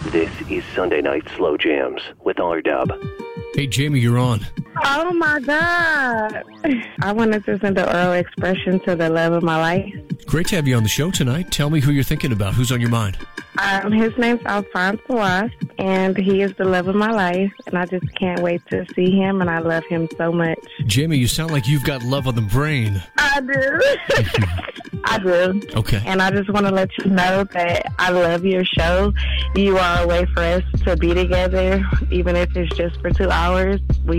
This is Sunday Night Slow Jams with R-Dub. Hey, Jamie, you're on. Oh, my God. I wanted to send an oral expression to the love of my life. Great to have you on the show tonight. Tell me who you're thinking about. Who's on your mind? His name's Alphonse Wasp, and he is the love of my life, and I just can't wait to see him, and I love him so much. Jamie, you sound like you've got love on the brain. I do. I do. Okay. And I just want to let you know that I love your show. You are a way for us to be together, even if it's just for 2 hours. We